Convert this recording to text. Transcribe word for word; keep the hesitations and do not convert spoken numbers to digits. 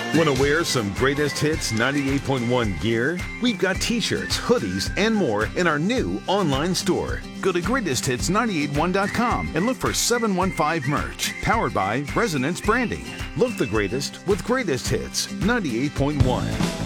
Want to wear some Greatest Hits ninety-eight point one gear? We've got t-shirts, hoodies, and more in our new online store. Go to greatest hits nine eight one dot com and look for seven one five merch, powered by Resonance Branding. Look the greatest with Greatest Hits ninety-eight point one.